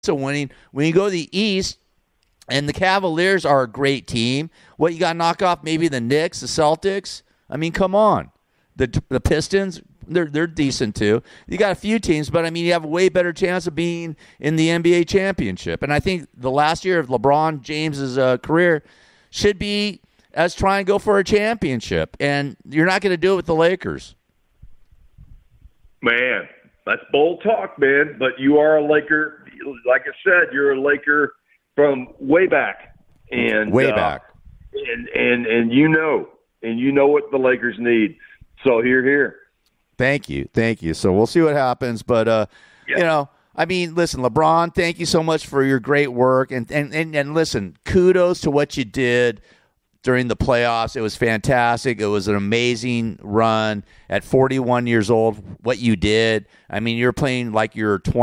So winning. When you go to the East, and the Cavaliers are a great team. What, you got to knock off maybe the Knicks, the Celtics? I mean, come on. The Pistons, they're decent too. You got a few teams, but I mean, you have a way better chance of being in the NBA championship. And I think the last year of LeBron James's career should be as try and go for a championship. And you're not going to do it with the Lakers. Man, that's bold talk, man. But you are a Laker. Like I said, you're a Laker from way back. And way back. And you know what the Lakers need. So here. Thank you. So we'll see what happens. But, you know, I mean, listen, LeBron, thank you so much for your great work. And listen, kudos to what you did during the playoffs. It was fantastic. It was an amazing run at 41 years old, what you did. I mean, you're playing like you're 20.